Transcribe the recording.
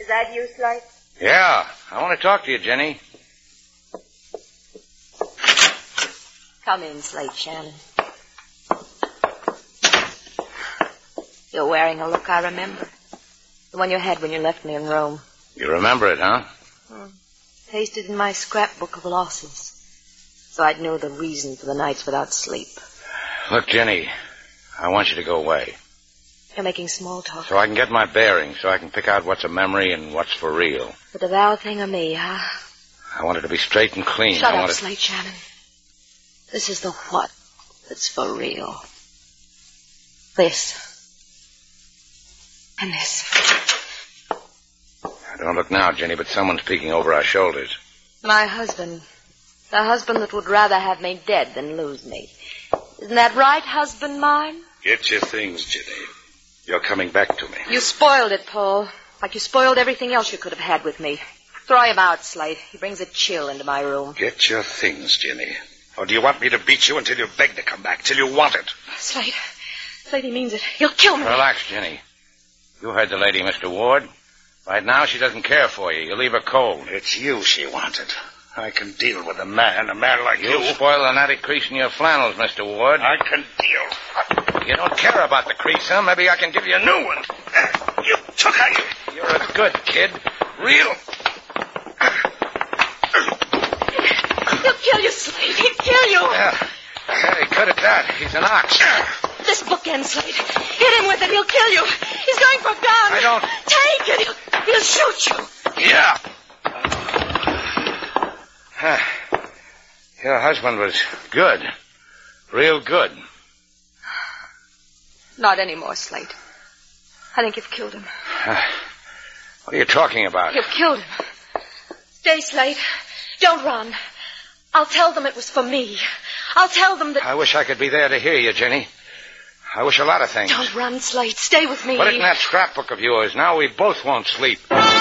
Is that you, Slate? Yeah, I want to talk to you, Jenny. Come in, Slate Shannon. You're wearing a look I remember. The one you had when you left me in Rome. You remember it, huh? Pasted in my scrapbook of losses. So I'd know the reason for the nights without sleep. Look, Jenny, I want you to go away. You're making small talk. So I can get my bearings, so I can pick out what's a memory and what's for real. The devout thing of me, huh? I want it to be straight and clean. Shut up, Slate Shannon. This is the what that's for real. This. And this. Don't look now, Jenny, but someone's peeking over our shoulders. My husband. The husband that would rather have me dead than lose me. Isn't that right, husband mine? Get your things, Jenny. You're coming back to me. You spoiled it, Paul. Like you spoiled everything else you could have had with me. Throw him out, Slate. He brings a chill into my room. Get your things, Jenny. Or do you want me to beat you until you beg to come back, till you want it? Slate, he means it. He'll kill me. Relax, Jenny. You heard the lady, Mr. Ward. Right now, she doesn't care for you. You leave her cold. It's you she wanted. I can deal with a man like you. You'll spoil the natty crease in your flannels, Mr. Ward. I can deal. You don't care about the crease, huh? Maybe I can give you a new one. You took her. You're a good kid. Real. He'll kill you, Slate. He'll kill you. Yeah, good at that. He's an ox. This bookend, Slate. Hit him with it. He'll kill you. He's going for a gun. I don't... Take it. He'll shoot you. Yeah. Your husband was good. Real good. Not anymore, Slate. I think you've killed him. What are you talking about? You've killed him. Stay, Slate. Don't run. I'll tell them it was for me. I'll tell them that... I wish I could be there to hear you, Jenny. I wish a lot of things. Don't run, Slate. Stay with me. Put it in that scrapbook of yours. Now we both won't sleep.